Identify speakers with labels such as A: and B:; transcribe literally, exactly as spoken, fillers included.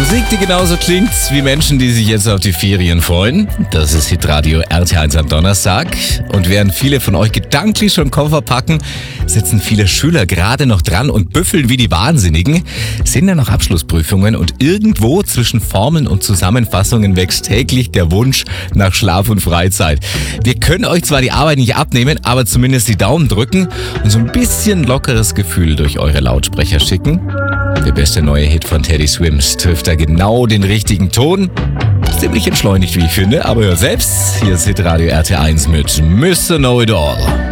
A: Musik, die genauso klingt wie Menschen, die sich jetzt auf die Ferien freuen. Das ist Hitradio R T eins am Donnerstag. Und während viele von euch gedanklich schon Koffer packen, sitzen viele Schüler gerade noch dran und büffeln wie die Wahnsinnigen. Sind ja noch Abschlussprüfungen und irgendwo zwischen Formeln und Zusammenfassungen wächst täglich der Wunsch nach Schlaf und Freizeit. Wir können euch zwar die Arbeit nicht abnehmen, aber zumindest die Daumen drücken und so ein bisschen lockeres Gefühl durch eure Lautsprecher schicken. Der beste neue Hit von Teddy Swims trifft da genau den richtigen Ton. Ziemlich entschleunigt, wie ich finde, aber hör selbst, hier ist Hitradio R T eins mit Mister Know It All.